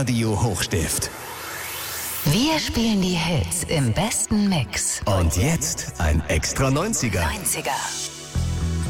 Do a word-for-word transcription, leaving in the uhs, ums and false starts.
Radio Hochstift. Wir spielen die Hits im besten Mix. Und jetzt ein extra neunziger. neunziger.